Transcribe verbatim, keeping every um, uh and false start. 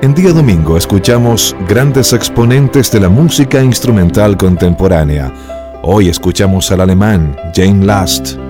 En día domingo escuchamos grandes exponentes de la música instrumental contemporánea. Hoy escuchamos al alemán Jane Last.